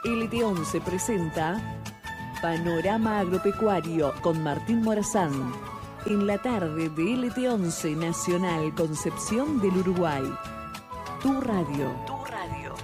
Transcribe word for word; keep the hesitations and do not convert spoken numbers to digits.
L T once presenta Panorama Agropecuario con Martín Morazán. En la tarde de L T once Nacional Concepción del Uruguay. Tu radio.